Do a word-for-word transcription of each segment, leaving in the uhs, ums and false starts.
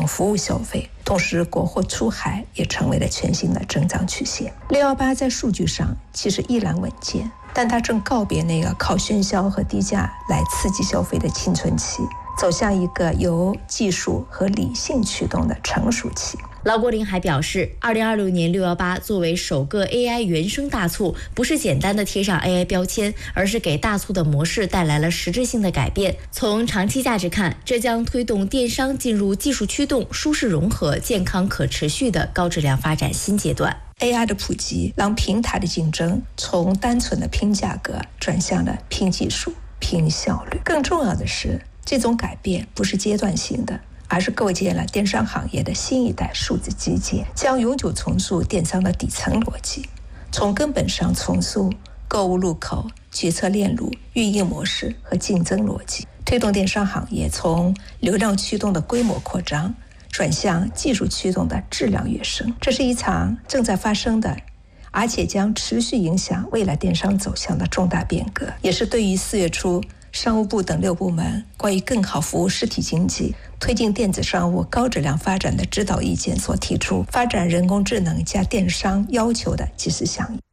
服务消费，同时国货出海也成为了全新的增长曲线。六一八在数据上其实依然稳健，但它正告别那个靠喧嚣和低价来刺激消费的青春期，走向一个由技术和理性驱动的成熟期。 劳国林还表示，二零二六年六一八作为首个 A I 原生大促，不是简单的贴上 A I 标签，而是给大促的模式带来了实质性的改变。从长期价值看，这将推动电商进入技术驱动、舒适融合、健康可持续的高质量发展新阶段。 A I 的普及让平台的竞争从单纯的拼价格转向了拼技术、拼效率。更重要的是，这种改变不是阶段性的，而是构建了电商行业的新一代数字基建，将永久重塑电商的底层逻辑，从根本上重塑购物入口、决策链路、运营模式和竞争逻辑，推动电商行业从流量驱动的规模扩张转向技术驱动的质量跃升。这是一场正在发生的，而且将持续影响未来电商走向的重大变革，也是对于四月初商务部等六部门关于更好服务实体经济、推进电子商务高质量发展的指导意见所提出发展人工智能加电商要求的及时响应。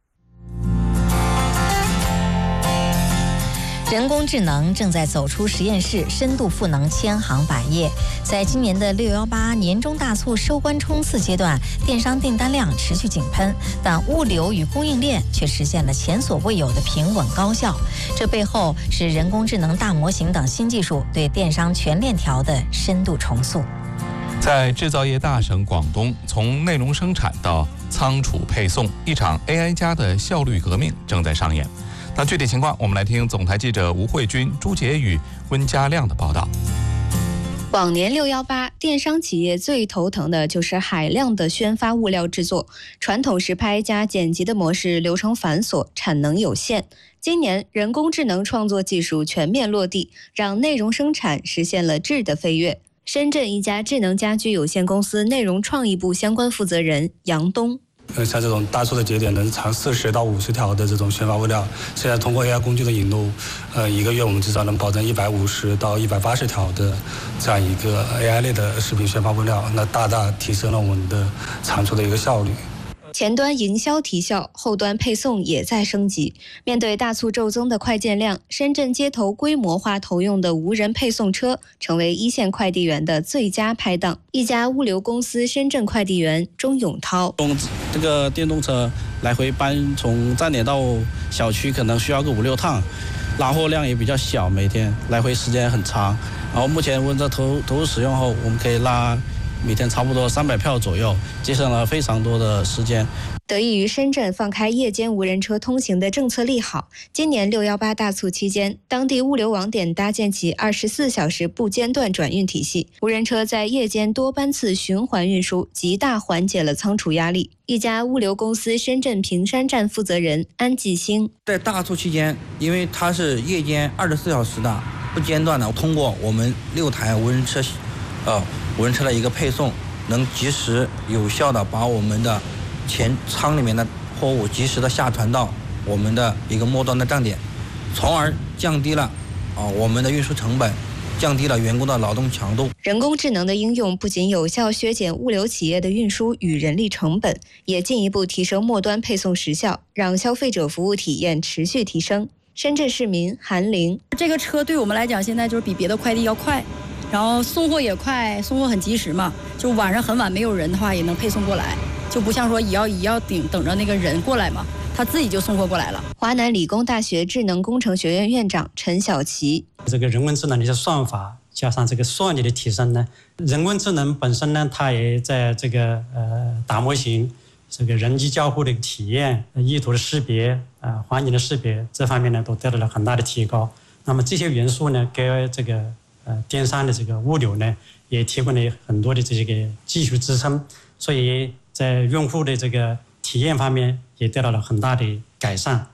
人工智能正在走出实验室，深度赋能千行百业。在今年的六一八年中大促收官冲刺阶段，电商订单量持续井喷，但物流与供应链却实现了前所未有的平稳高效。这背后是人工智能大模型等新技术对电商全链条的深度重塑。 在制造业大省广东，从内容生产到仓储配送，一场 A I 加的效率革命正在上演。那具体情况，我们来听总台记者吴慧君、朱杰宇、温家亮的报道。 往年六一八，电商企业最头疼的就是海量的宣发物料制作，传统实拍加剪辑的模式流程繁琐，产能有限。今年，人工智能创作技术全面落地，让内容生产实现了质的飞跃。深圳一家智能家居有限公司内容创意部相关负责人杨东。 呃，像这种大促的节点能长四十到五十条的这种宣发物料，现在通过 A I 工具的引入，呃，一个月我们至少能保证一百五十到一百八十条的这样一个 A I 类的视频宣发物料，那大大提升了我们的产出的一个效率。 前端营销提效，后端配送也在升级。面对大促骤增的快件量，深圳街头规模化投用的无人配送车成为一线快递员的最佳拍档。一家物流公司深圳快递员钟永涛， 用这个电动车来回搬从站点到小区可能需要个五六趟，拉货量也比较小，每天来回时间很长。然后目前温着投投入使用后，我们可以拉每天差不多三百票左右，节省了非常多的时间。 得益于深圳放开夜间无人车通行的政策利好，今年六一八大促期间，当地物流网点搭建起二十四小时不间断转运体系，无人车在夜间多班次循环运输，极大缓解了仓储压力。一家物流公司深圳平山站负责人安继兴， 在大促期间，因为它是夜间二十四小时的不间断的，通过我们六台无人车，呃。无人车的一个配送，能及时有效的把我们的前仓里面的货物及时的下传到我们的一个末端的站点，从而降低了啊我们的运输成本，降低了员工的劳动强度。 人工智能的应用不仅有效削减物流企业的运输与人力成本，也进一步提升末端配送时效，让消费者服务体验持续提升。深圳市民韩玲， 这个车对我们来讲，现在就是比别的快递要快。然后送货也快，送货很及时嘛，就晚上很晚没有人的话也能配送过来，就不像说也要也要顶等着那个人过来嘛，他自己就送货过来了。 华南理工大学智能工程学院院长陈晓琪， 这个人工智能的一些算法加上这个算力的提升呢，人工智能本身呢，它也在这个呃大模型、这个人机交互的体验、意图的识别、呃环境的识别这方面呢，都得到了很大的提高。那么这些元素呢，给这个呃，电商的这个物流呢，也提供了很多的这个技术支撑，所以在用户的这个体验方面也得到了很大的改善。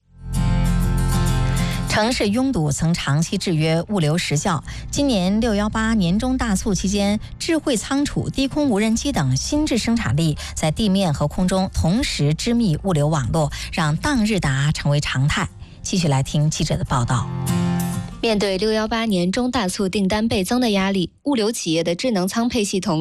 城市拥堵曾长期制约物流时效。今年六一八年中大促期间，智慧仓储、低空无人机等新质生产力在地面和空中同时织密物流网络，让当日达成为常态。继续来听记者的报道。 面对六一八年中大促订单倍增的压力，物流企业的智能仓配系统